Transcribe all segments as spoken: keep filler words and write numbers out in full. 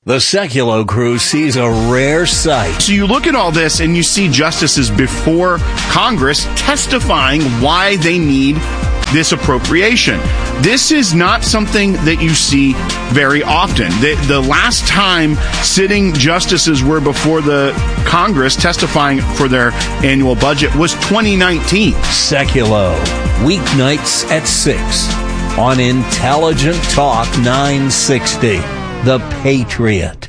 The Sekulow crew sees a rare sight. So you look at all this and you see justices before Congress testifying why they need this appropriation. This is not something that you see very often. The, the last time sitting justices were before the Congress testifying for their annual budget was twenty nineteen. Sekulow, weeknights at six on Intelligent Talk nine sixty. The Patriot.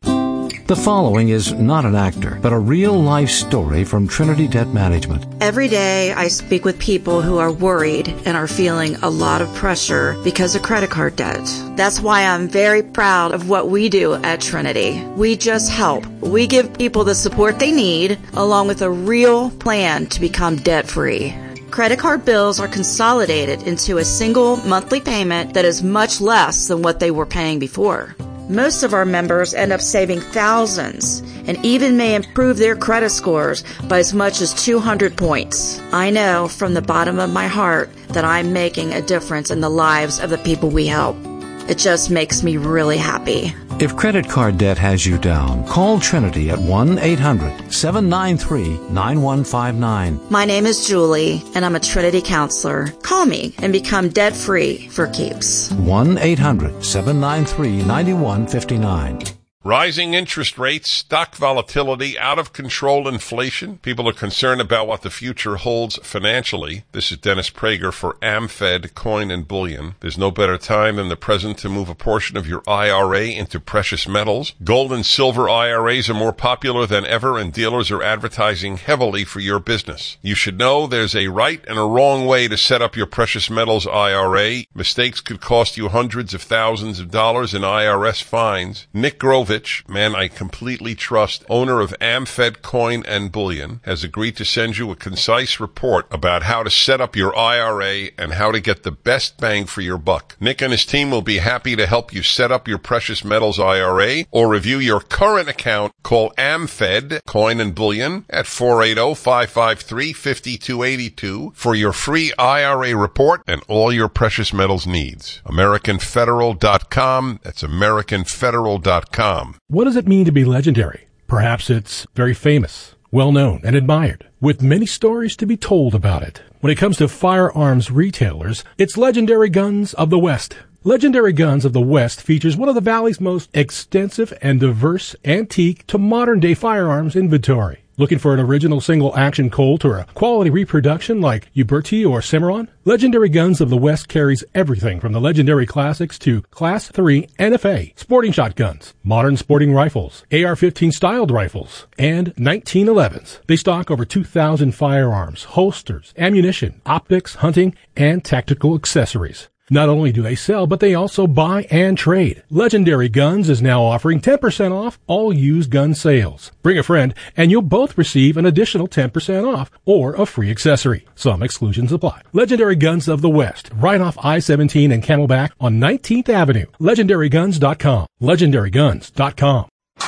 The following is not an actor, but a real-life story from Trinity Debt Management. Every day I speak with people who are worried and are feeling a lot of pressure because of credit card debt. That's why I'm very proud of what we do at Trinity. We just help. We give people the support they need, along with a real plan to become debt-free. Credit card bills are consolidated into a single monthly payment that is much less than what they were paying before. Most of our members end up saving thousands and even may improve their credit scores by as much as two hundred points. I know from the bottom of my heart that I'm making a difference in the lives of the people we help. It just makes me really happy. If credit card debt has you down, call Trinity at one eight hundred seven nine three nine one five nine. My name is Julie, and I'm a Trinity counselor. Call me and become debt-free for keeps. one eight hundred seven nine three nine one five nine. Rising interest rates, stock volatility, out-of-control inflation. People are concerned about what the future holds financially. This is Dennis Prager for AmFed Coin and Bullion. There's no better time than the present to move a portion of your I R A into precious metals. Gold and silver I R As are more popular than ever, and dealers are advertising heavily for your business. You should know there's a right and a wrong way to set up your precious metals I R A. Mistakes could cost you hundreds of thousands of dollars in I R S fines. Nick Grovich, man I completely trust, owner of AmFed Coin and Bullion, has agreed to send you a concise report about how to set up your I R A and how to get the best bang for your buck. Nick and his team will be happy to help you set up your precious metals I R A or review your current account. Call AmFed Coin and Bullion at four eight zero, five five three, five two eight two for your free I R A report and all your precious metals needs. American Federal dot com. That's American Federal dot com. What does it mean to be legendary? Perhaps it's very famous, well-known, and admired, with many stories to be told about it. When it comes to firearms retailers, it's Legendary Guns of the West. Legendary Guns of the West features one of the Valley's most extensive and diverse antique to modern-day firearms inventory. Looking for an original single-action Colt or a quality reproduction like Uberti or Cimarron? Legendary Guns of the West carries everything from the legendary classics to Class three N F A, sporting shotguns, modern sporting rifles, A R fifteen styled rifles, and nineteen elevens. They stock over two thousand firearms, holsters, ammunition, optics, hunting, and tactical accessories. Not only do they sell, but they also buy and trade. Legendary Guns is now offering ten percent off all used gun sales. Bring a friend, and you'll both receive an additional ten percent off or a free accessory. Some exclusions apply. Legendary Guns of the West, right off I seventeen and Camelback on nineteenth Avenue. Legendary Guns dot com. Legendary Guns dot com.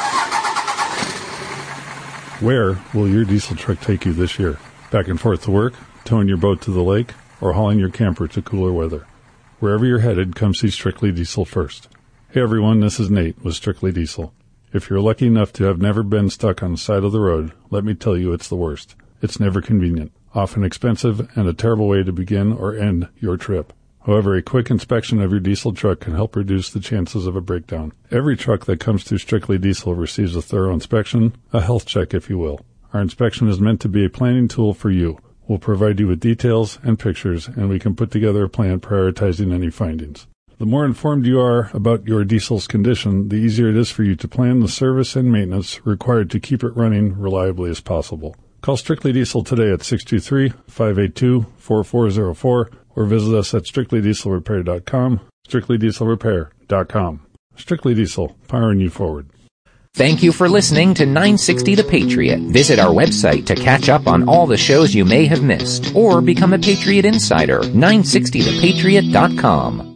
Where will your diesel truck take you this year? Back and forth to work, towing your boat to the lake, or hauling your camper to cooler weather? Wherever you're headed, come see Strictly Diesel first. Hey everyone, this is Nate with Strictly Diesel. If you're lucky enough to have never been stuck on the side of the road, let me tell you it's the worst. It's never convenient, often expensive, and a terrible way to begin or end your trip. However, a quick inspection of your diesel truck can help reduce the chances of a breakdown. Every truck that comes through Strictly Diesel receives a thorough inspection, a health check if you will. Our inspection is meant to be a planning tool for you. We'll provide you with details and pictures, and we can put together a plan prioritizing any findings. The more informed you are about your diesel's condition, the easier it is for you to plan the service and maintenance required to keep it running reliably as possible. Call Strictly Diesel today at six two three, five eight two, four four zero four or visit us at strictly diesel repair dot com, strictly diesel repair dot com. Strictly Diesel, powering you forward. Thank you for listening to nine sixty The Patriot. Visit our website to catch up on all the shows you may have missed, or become a Patriot Insider, nine sixty the patriot dot com.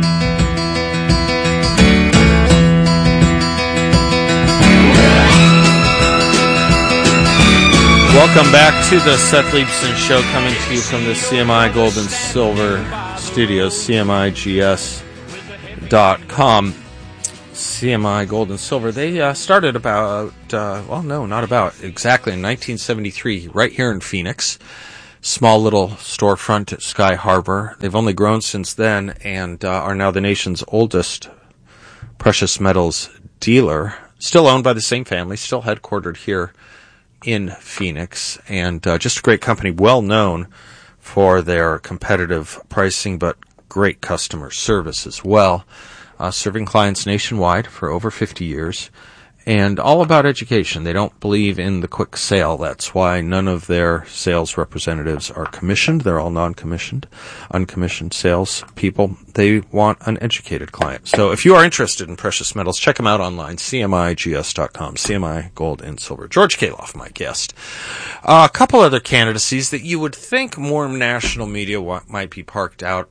Welcome back to the Seth Leibson Show, coming to you from the C M I Gold and Silver Studios, C M I G S dot com. C M I Gold and Silver, they uh, started about, uh, well, no, not about, exactly in nineteen seventy-three, right here in Phoenix. Small little storefront at Sky Harbor. They've only grown since then and uh, are now the nation's oldest precious metals dealer. Still owned by the same family, still headquartered here in Phoenix, and uh, just a great company, well known for their competitive pricing, but great customer service as well. Uh, serving clients nationwide for over fifty years, and all about education. They don't believe in the quick sale. That's why none of their sales representatives are commissioned. They're all non-commissioned, uncommissioned sales people. They want an educated client. So if you are interested in precious metals, check them out online, C M I G S dot com, C M I Gold and Silver. George Kaloff, my guest. Uh, a couple other candidacies that you would think more national media w- might be parked out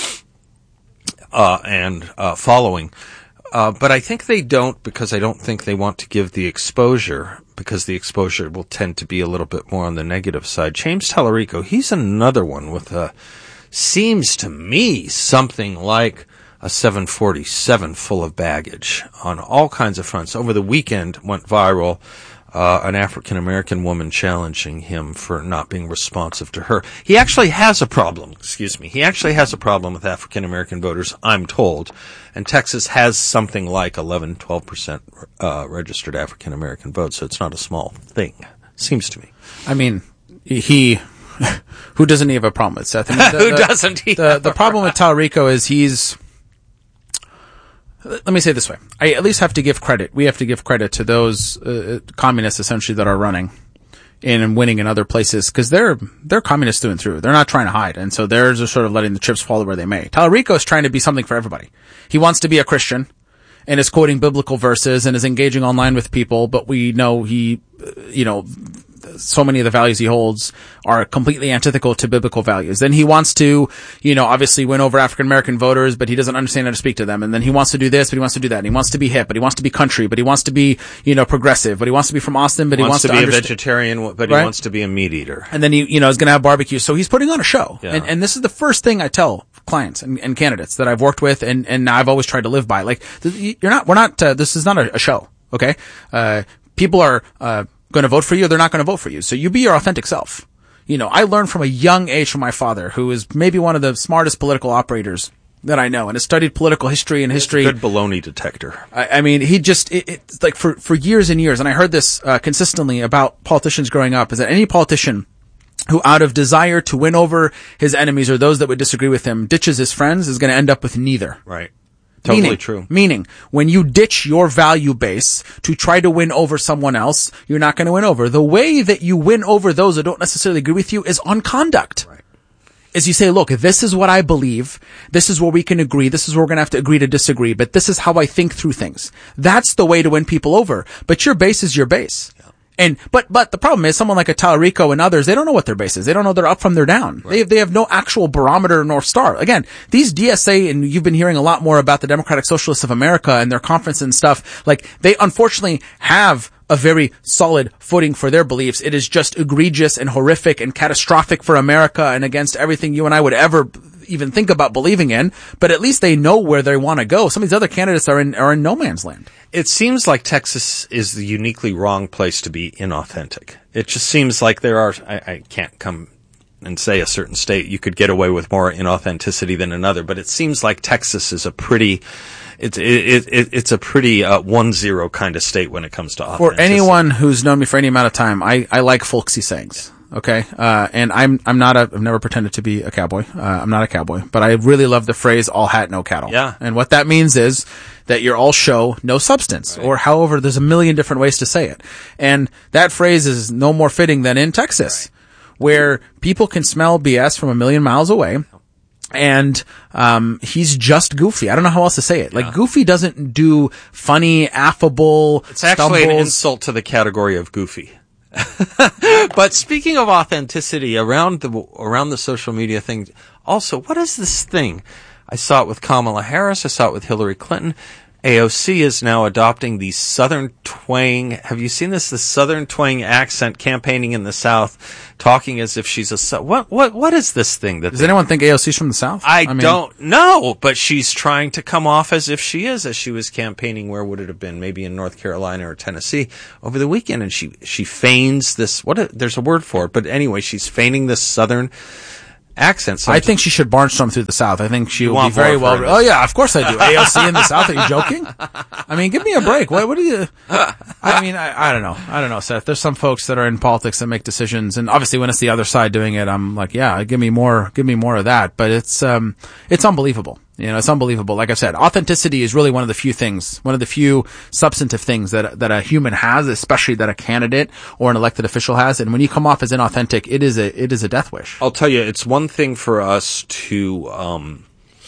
Uh, and uh, following. Uh, but I think they don't, because I don't think they want to give the exposure, because the exposure will tend to be a little bit more on the negative side. James Tallarico, he's another one with a, seems to me, something like a seven forty-seven full of baggage on all kinds of fronts. Over the weekend went viral. Uh, an African-American woman challenging him for not being responsive to her. He actually has a problem, excuse me, he actually has a problem with African-American voters, I'm told, and Texas has something like eleven, twelve percent uh, registered African-American votes, so it's not a small thing, seems to me. I mean, he, who doesn't he have a problem with, Seth? I mean, the, who the, doesn't he The, the problem with Tallarico is he's, let me say it this way. I at least have to give credit. We have to give credit to those uh, communists, essentially, that are running and winning in other places, because they're they're communists through and through. They're not trying to hide, and so they're just sort of letting the chips fall where they may. Tallarico is trying to be something for everybody. He wants to be a Christian and is quoting biblical verses and is engaging online with people, but we know he, you know, so many of the values he holds are completely antithetical to biblical values. Then he wants to, you know, obviously win over African-American voters, but he doesn't understand how to speak to them. And then he wants to do this, but he wants to do that. And he wants to be hip, but he wants to be country, but he wants to be, you know, progressive, but he wants to be from Austin, but he wants, wants to, to be underst- a vegetarian, but he right? wants to be a meat eater. And then he, you know, is going to have barbecue. So he's putting on a show. Yeah. And, and this is the first thing I tell clients and, and candidates that I've worked with and, and I've always tried to live by. Like, you're not, we're not, uh, this is not a, a show. Okay. Uh, people are, uh, going to vote for you, or they're not going to vote for you. So you be your authentic self. You know, I learned from a young age from my father, who is maybe one of the smartest political operators that I know, and has studied political history and history. Good baloney detector. I, I mean, he just, it, it's like for, for years and years, and I heard this, uh, consistently about politicians growing up, is that any politician who, out of desire to win over his enemies or those that would disagree with him, ditches his friends, is going to end up with neither. Right. Totally meaning, true. Meaning, when you ditch your value base to try to win over someone else, you're not going to win over. The way that you win over those that don't necessarily agree with you is on conduct. Right. Is you say, look, this is what I believe. This is where we can agree. This is where we're going to have to agree to disagree. But this is how I think through things. That's the way to win people over. But your base is your base. Yeah. And, but, but the problem is someone like a Tallarico and others, they don't know what their base is. They don't know they're up from their down. Right. They, they have no actual barometer North Star. Again, these D S A, and you've been hearing a lot more about the Democratic Socialists of America and their conference and stuff, like, they unfortunately have a very solid footing for their beliefs. It is just egregious and horrific and catastrophic for America and against everything you and I would ever even think about believing in, but at least they know where they want to go. Some of these other candidates are in, are in no man's land. It seems like Texas is the uniquely wrong place to be inauthentic. It just seems like there are, I, I can't come and say a certain state you could get away with more inauthenticity than another, but it seems like Texas is a pretty, it's, it, it, it's a pretty, uh, one zero kind of state when it comes to authenticity. For anyone who's known me for any amount of time, I, I like folksy sayings. Okay. Uh, and I'm, I'm not a, I've never pretended to be a cowboy. Uh, I'm not a cowboy, but I really love the phrase all hat, no cattle. Yeah. And what that means is that you're all show, no substance, right. Or however, there's a million different ways to say it. And that phrase is no more fitting than in Texas, right, where people can smell B S from a million miles away. And, um, he's just goofy. I don't know how else to say it. Like, yeah. Goofy doesn't do funny, affable, It's actually stumbles. An insult to the category of goofy. But speaking of authenticity around the around the social media thing, also, what is this thing? I saw it with Kamala Harris. I saw it with Hillary Clinton. A O C is now adopting the Southern twang. Have you seen this? The Southern twang accent, campaigning in the South, talking as if she's a... What What? What is this thing? That Does they, anyone think A O C's from the South? I, I mean, don't know, but she's trying to come off as if she is, as she was campaigning. Where would it have been? Maybe in North Carolina or Tennessee over the weekend. And she, she feigns this... What? A, there's a word for it. But anyway, she's feigning this Southern... accent. I think she should barnstorm through the South. I think she You will be want very more of her well. in Oh yeah, of course I do. A O C in the South? Are you joking? I mean, give me a break. What, what do you? I mean, I, I don't know. I don't know, Seth. There's some folks that are in politics that make decisions, and obviously when it's the other side doing it, I'm like, yeah, give me more, give me more of that. But it's um, it's unbelievable. You know, it's unbelievable. Like I've said, authenticity is really one of the few things, one of the few substantive things that that a human has, especially that a candidate or an elected official has. And when you come off as inauthentic, it is a it is a death wish. I'll tell you, it's one thing for us to um,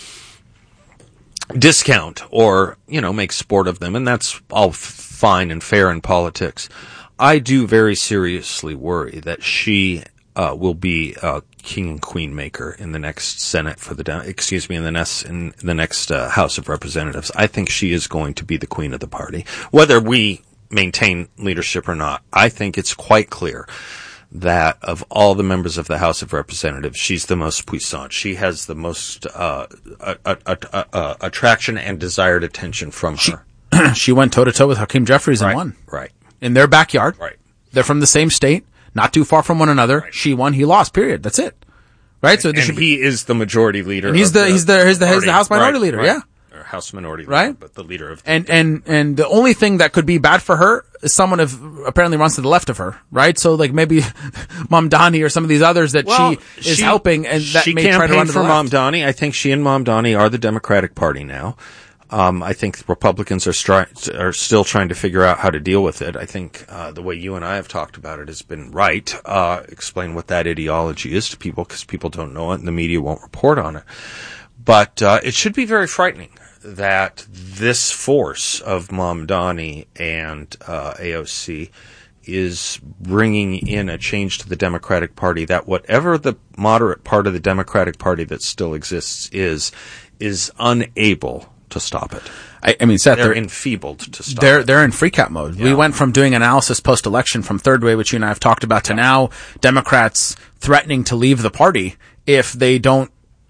discount or, you know, make sport of them, and that's all f- fine and fair in politics. I do very seriously worry that she uh, will be a king and queen maker in the next Senate for the, excuse me, in the next, in the next uh, House of Representatives. I think she is going to be the queen of the party, whether we maintain leadership or not. I think it's quite clear that of all the members of the House of Representatives, she's the most puissant. She has the most uh, a, a, a, a, attraction and desired attention from her. She, she went toe to toe with Hakeem Jeffries right, and won. Right. In their backyard. Right. They're from the same state, not too far from one another. Right. She won, he lost, period. That's it. Right? So and there should he be, is the majority leader. and he's of the, he's the, he's the, he's the House Minority right, Leader, right. yeah. Or House Minority Leader, Right? but the leader of... And, and, and the only thing that could be bad for her is someone who apparently runs to the left of her, right? So like maybe Mamdani or some of these others that well, she is she, helping and that she may try to run to the for left. Mamdani. I think she and Mamdani are the Democratic Party now. Um, I think Republicans are stri- are still trying to figure out how to deal with it. I think uh, the way you and I have talked about it has been right. Uh, explain what that ideology is to people because people don't know it and the media won't report on it. But uh, it should be very frightening that this force of Mamdani and uh, A O C is bringing in a change to the Democratic Party that whatever the moderate part of the Democratic Party that still exists is, is unable to stop it. I, I mean, Seth, they're, they're enfeebled to stop they're, it. They're in freak out mode. Yeah. We went from doing analysis post-election from Third Way, which you and I have talked about, to yeah. now Democrats threatening to leave the party if they don't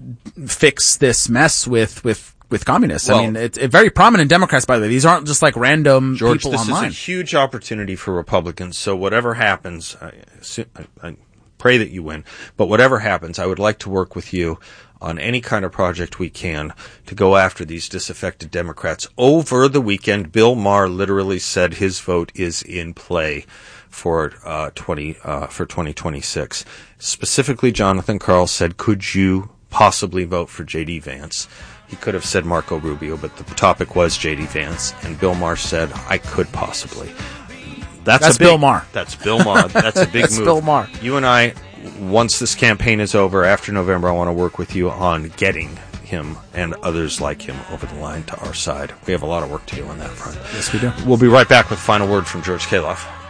fix this mess with, with, with communists. Well, I mean, it's it, very prominent Democrats, by the way. These aren't just like random George, people this online. This is a huge opportunity for Republicans. So whatever happens, I, I, I pray that you win, but whatever happens, I would like to work with you on any kind of project we can to go after these disaffected Democrats. Over the weekend, Bill Maher literally said his vote is in play for uh, twenty uh, for twenty twenty-six. Specifically, Jonathan Karl said, "Could you possibly vote for J D Vance?" He could have said Marco Rubio, but the topic was J D Vance, and Bill Maher said, "I could possibly." That's, that's a big, Bill Maher. That's Bill Maher. That's a big that's move. Bill Maher. You and I, once this campaign is over, after November, I want to work with you on getting him and others like him over the line to our side. We have a lot of work to do on that front. Yes, we do. We'll be right back with final word from George Kaloff.